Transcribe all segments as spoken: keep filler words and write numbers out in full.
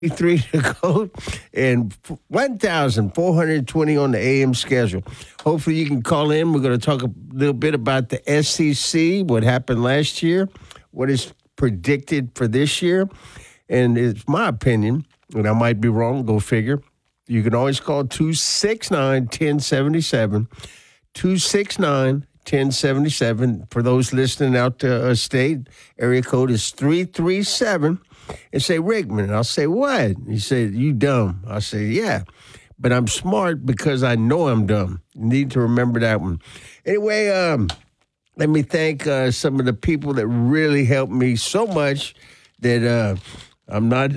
three to go and one thousand four hundred twenty on the A M schedule. Hopefully you can call in. We're going to talk a little bit about the S E C, what happened last year, what is predicted for this year. And it's my opinion, and I might be wrong, go figure. You can always call two six nine, one zero seven seven, two six nine, one zero seven seven. For those listening out to uh, state, area code is three three seven. And say, Rickman. I'll say, what? He said, you dumb. I say, yeah. But I'm smart because I know I'm dumb. You need to remember that one. Anyway, um, let me thank uh, some of the people that really helped me so much that uh, I'm not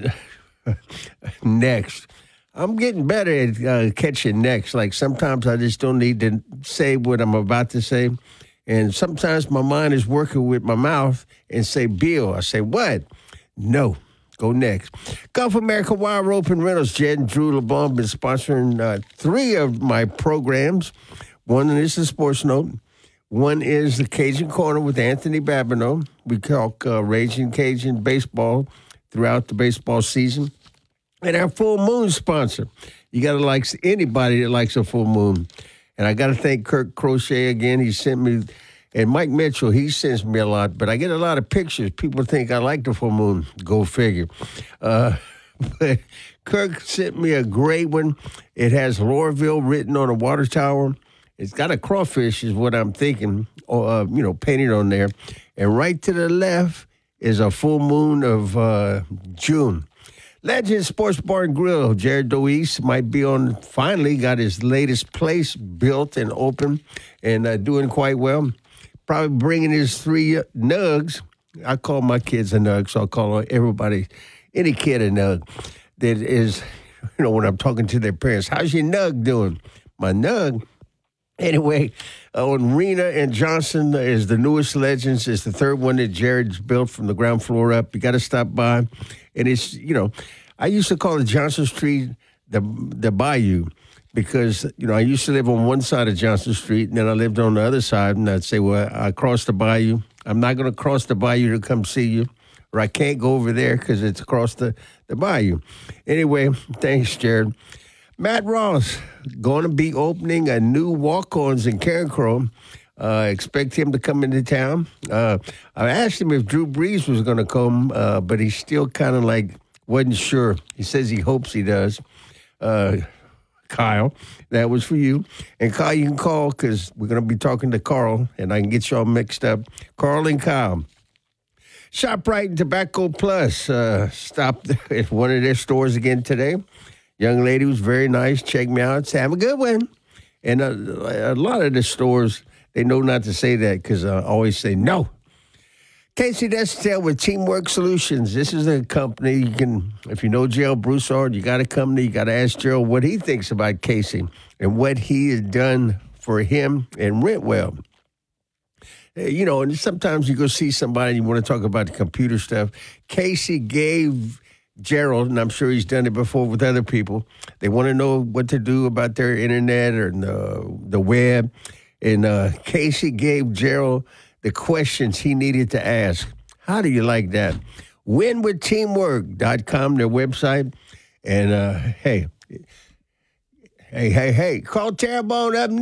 next. I'm getting better at uh, catching next. Like sometimes I just don't need to say what I'm about to say. And sometimes my mind is working with my mouth and say, Bill. I say, what? No. Go next. Gulf America Wide Open Rentals. Jed and Drew LeBon been sponsoring uh, three of my programs. One is the Sports Note. One is the Cajun Corner with Anthony Babineau. We talk uh, Raging Cajun baseball throughout the baseball season. And our full moon sponsor. You got to like anybody that likes a full moon. And I got to thank Kirk Crochet again. He sent me... And Mike Mitchell, he sends me a lot, but I get a lot of pictures. People think I like the full moon. Go figure. Uh, but Kirk sent me a great one. It has Lorville written on a water tower. It's got a crawfish, is what I'm thinking, or, uh, you know, painted on there. And right to the left is a full moon of uh, June. Legend Sports Bar and Grill. Jared Doise might be on, finally got his latest place built and open and uh, doing quite well. Probably bringing his three nugs. I call my kids a nug, so I'll call everybody, any kid a nug. That is, you know, when I'm talking to their parents, how's your nug doing? My nug. Anyway, uh, on Rena and Johnson is the newest Legends. It's the third one that Jared's built from the ground floor up. You got to stop by. And it's, you know, I used to call it Johnson Street the the Bayou. Because, you know, I used to live on one side of Johnson Street, and then I lived on the other side, and I'd say, well, I crossed the bayou. I'm not going to cross the bayou to come see you, or I can't go over there because it's across the, the bayou. Anyway, thanks, Jared. Matt Ross, going to be opening a new walk-ons in Carencro. Uh, expect him to come into town. Uh, I asked him if Drew Brees was going to come, uh, but he still kind of like wasn't sure. He says he hopes he does. Uh Kyle, that was for you. And Kyle, you can call because we're going to be talking to Carl, and I can get y'all mixed up. Carl and Kyle. ShopRite and Tobacco Plus uh, stopped at one of their stores again today. Young lady was very nice. Check me out. Say, have a good one. And a, a lot of the stores, they know not to say that because I always say no. Casey Destel with Teamwork Solutions. This is a company you can, if you know Gerald Broussard, you got to come to, you got to ask Gerald what he thinks about Casey and what he has done for him and Rentwell. You know, and sometimes you go see somebody and you want to talk about the computer stuff. Casey gave Gerald, and I'm sure he's done it before with other people, they want to know what to do about their internet or the, the web. And uh, Casey gave Gerald the questions he needed to ask. How do you like that? win with teamwork dot com, their website. And, uh, hey, hey, hey, hey, call Terrebonne up next.